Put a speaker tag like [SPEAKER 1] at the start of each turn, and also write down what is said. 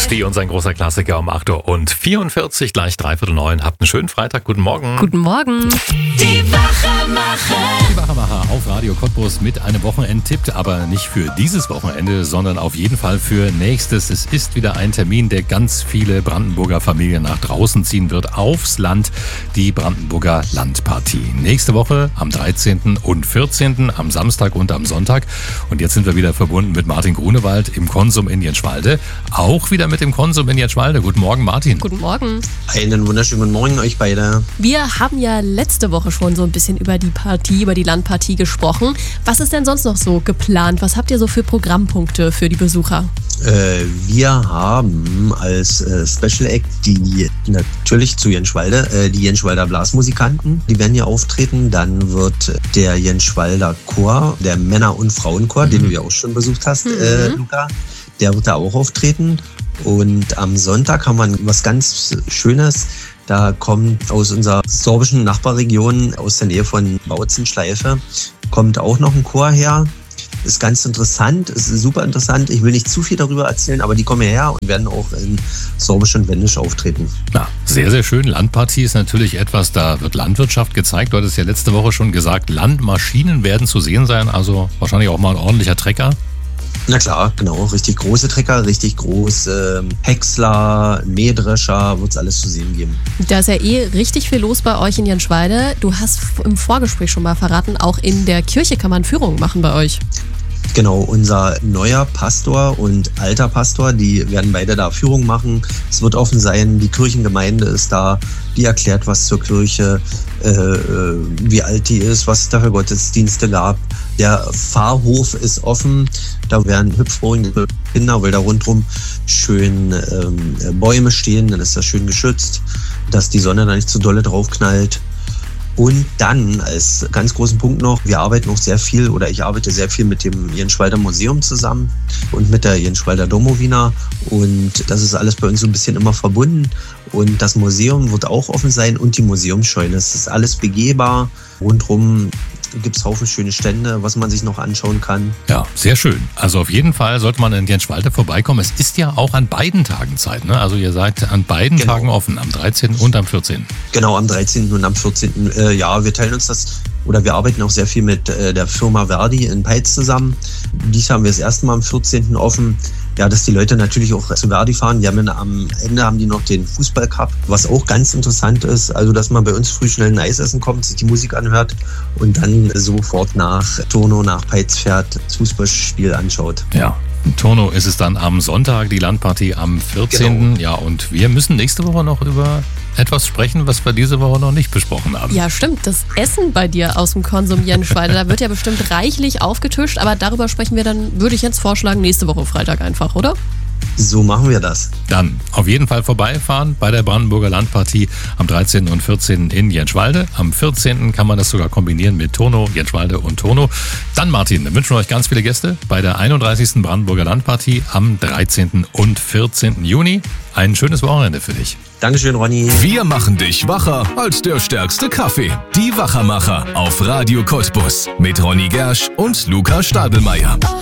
[SPEAKER 1] Christi und sein großer Klassiker um 8:44 Uhr, gleich 8:45. Habt einen schönen Freitag. Guten Morgen.
[SPEAKER 2] Guten Morgen.
[SPEAKER 3] Die Wachmacher.
[SPEAKER 1] Die Wachmacher auf Radio Cottbus mit einem Wochenendtipp, aber nicht für dieses Wochenende, sondern auf jeden Fall für nächstes. Es ist wieder ein Termin, der ganz viele Brandenburger Familien nach draußen ziehen wird, aufs Land, die Brandenburger Landpartie. Nächste Woche am 13. und 14., am Samstag und am Sonntag. Und jetzt sind wir wieder verbunden mit Martin Grunewald im Konsum in Jenschwalde. Auch wieder mit dem Konsum in Jenschwalde. Guten Morgen, Martin.
[SPEAKER 2] Guten Morgen.
[SPEAKER 4] Einen wunderschönen guten Morgen euch beide.
[SPEAKER 2] Wir haben ja letzte Woche schon so ein bisschen über die Partie, über die Landpartie gesprochen. Was ist denn sonst noch so geplant? Was habt ihr so für Programmpunkte für die Besucher?
[SPEAKER 4] Wir haben als Special Act die natürlich zu Jenschwalde, die Jenschwalder Blasmusikanten. Die werden hier auftreten. Dann wird der Jenschwalder Chor, der Männer- und Frauenchor, den du ja auch schon besucht hast, Luca, der wird da auch auftreten. Und am Sonntag haben wir was ganz Schönes. Da kommt aus unserer sorbischen Nachbarregion, aus der Nähe von Bautzen-Schleife, kommt auch noch ein Chor her. Ist ganz interessant, ist super interessant. Ich will nicht zu viel darüber erzählen, aber die kommen hierher und werden auch in Sorbisch und Wendisch auftreten.
[SPEAKER 1] Ja, sehr, sehr schön. Landpartie ist natürlich etwas, da wird Landwirtschaft gezeigt. Du hattest ja letzte Woche schon gesagt, Landmaschinen werden zu sehen sein, also wahrscheinlich auch mal ein ordentlicher Trecker.
[SPEAKER 4] Na klar, genau. Richtig große Trecker, richtig große Häcksler, Mähdrescher, wird es alles zu sehen geben.
[SPEAKER 2] Da ist ja richtig viel los bei euch in Jenschwalde. Du hast im Vorgespräch schon mal verraten, auch in der Kirche kann man Führungen machen bei euch.
[SPEAKER 4] Genau, unser neuer Pastor und alter Pastor, die werden beide da Führung machen. Es wird offen sein, die Kirchengemeinde ist da, die erklärt was zur Kirche, wie alt die ist, was es da für Gottesdienste gab. Der Pfarrhof ist offen, da werden hüpffrohe Kinder, weil da rundherum schön Bäume stehen, dann ist das schön geschützt, dass die Sonne da nicht zu dolle draufknallt. Und dann als ganz großen Punkt noch, wir arbeiten auch sehr viel oder ich arbeite sehr viel mit dem Jenschwalder Museum zusammen und mit der Jenschwalder Domowina und das ist alles bei uns so ein bisschen immer verbunden und das Museum wird auch offen sein und die Museumsscheune. Es ist alles begehbar, rundherum gibt es Haufen schöne Stände, was man sich noch anschauen kann.
[SPEAKER 1] Ja, sehr schön. Also auf jeden Fall sollte man in Jenschwalde vorbeikommen. Es ist ja auch an beiden Tagen Zeit, ne? Also ihr seid an beiden Tagen offen, am 13. und am 14.
[SPEAKER 4] Genau, am 13. und am 14. Ja, wir teilen uns das, oder wir arbeiten auch sehr viel mit der Firma Verdi in Peitz zusammen. Dies haben wir das erste Mal am 14. offen. Ja, dass die Leute natürlich auch zu Verdi fahren. Die haben am Ende haben die noch den Fußballcup, was auch ganz interessant ist. Also, dass man bei uns früh schnell ein Eis essen kommt, sich die Musik anhört und dann sofort nach Turnow, nach Peitz fährt, das Fußballspiel anschaut.
[SPEAKER 1] Ja. In Turnow ist es dann am Sonntag, die Landpartie am 14. Genau. Ja, und wir müssen nächste Woche noch über etwas sprechen, was wir diese Woche noch nicht besprochen haben.
[SPEAKER 2] Ja, stimmt. Das Essen bei dir aus dem Konsum Jenschwalde, da wird ja bestimmt reichlich aufgetischt, aber darüber sprechen wir dann, würde ich jetzt vorschlagen, nächste Woche Freitag einfach, oder?
[SPEAKER 4] So machen wir das.
[SPEAKER 1] Dann auf jeden Fall vorbeifahren bei der Brandenburger Landpartie am 13. und 14. in Jenschwalde. Am 14. kann man das sogar kombinieren mit Turnow, Jenschwalde und Turnow. Dann, Martin, dann wünschen wir euch ganz viele Gäste bei der 31. Brandenburger Landpartie am 13. und 14. Juni. Ein schönes Wochenende für dich.
[SPEAKER 4] Dankeschön, Ronny.
[SPEAKER 3] Wir machen dich wacher als der stärkste Kaffee. Die Wachermacher auf Radio Cottbus mit Ronny Gersch und Luca Stadelmeier.